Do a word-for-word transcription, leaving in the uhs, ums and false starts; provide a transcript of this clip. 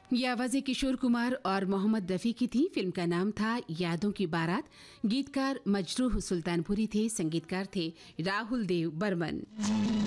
ये आवाजें किशोर कुमार और मोहम्मद रफ़ी की थी। फिल्म का नाम था यादों की बारात। गीतकार मजरूह सुल्तानपुरी थे, संगीतकार थे राहुल देव बर्मन।